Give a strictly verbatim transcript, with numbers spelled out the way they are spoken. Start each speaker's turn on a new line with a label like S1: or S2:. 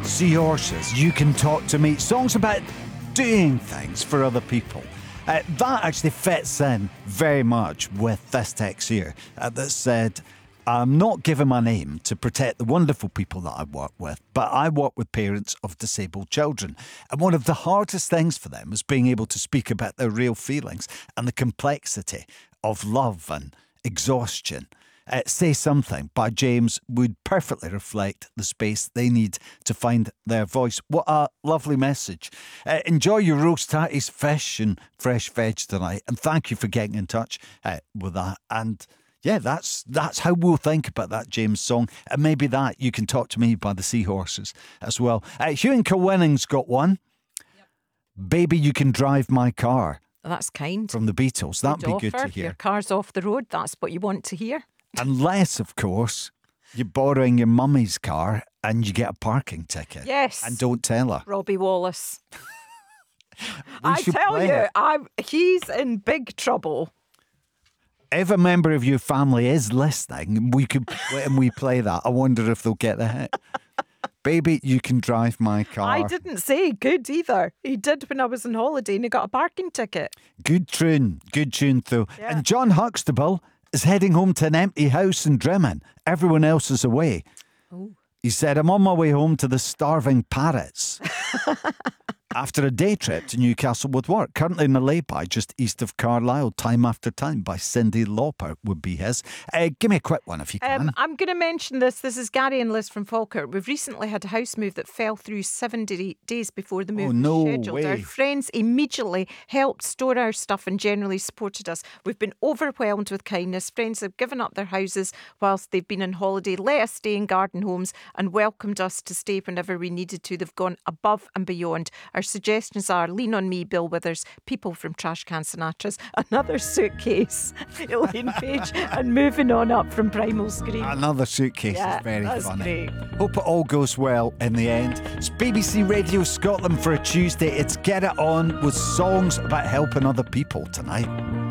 S1: Seahorses, You Can Talk to Me. Songs about doing things for other people. Uh, that actually fits in very much with this text here uh, that said, I'm not giving my name to protect the wonderful people that I work with, but I work with parents of disabled children. And one of the hardest things for them is being able to speak about their real feelings and the complexity of love and exhaustion. Uh, Say Something by James would perfectly reflect the space they need to find their voice. What a lovely message. Uh, enjoy your roast tatties, fish and fresh veg tonight. And thank you for getting in touch uh, with that. And yeah, that's that's how we'll think about that James song. And maybe that You Can Talk to Me by the Seahorses as well. Uh, Hugh and Kilwinning's got one. Yep. Baby, You Can Drive My Car.
S2: That's kind.
S1: From the Beatles. That'd
S2: Good
S1: be good
S2: offer.
S1: to hear.
S2: Your car's off the road. That's what you want to hear.
S1: Unless, of course, you're borrowing your mummy's car and you get a parking ticket.
S2: Yes.
S1: And don't tell her.
S2: Robbie Wallace.
S1: We
S2: I
S1: should
S2: tell
S1: play
S2: you,
S1: it.
S2: I'm, he's in big trouble.
S1: If a member of your family is listening, we could and we play that. I wonder if they'll get the hit. Baby, You Can Drive My Car.
S2: I didn't say good either. He did when I was on holiday and he got a parking ticket.
S1: Good tune. Good tune, though.
S2: Yeah.
S1: And John Huxtable is heading home to an empty house in Drimmen. Everyone else is away.
S2: Oh.
S1: He said, I'm on my way home to the starving parrots. After a day trip to Newcastle with work, currently in a lay-by just east of Carlisle, Time After Time by Cyndi Lauper would be his. Uh, give me a quick one if you can.
S2: Um, I'm going to mention this. This is Gary and Liz from Falkirk. We've recently had a house move that fell through seven d- days before the move
S1: Oh, no
S2: was scheduled.
S1: way.
S2: Our friends immediately helped store our stuff and generally supported us. We've been overwhelmed with kindness. Friends have given up their houses whilst they've been on holiday, let us stay in garden homes and welcomed us to stay whenever we needed to. They've gone above and beyond. Our suggestions are Lean on Me, Bill Withers, People from Trash Can Sinatra's, Another Suitcase, Elaine Page, and Moving On Up from Primal Scream.
S1: Another Suitcase
S2: Yeah,
S1: is very
S2: that's
S1: funny.
S2: great.
S1: Hope it all goes well in the end. It's B B C Radio Scotland for a Tuesday. It's Get It On with songs about helping other people tonight.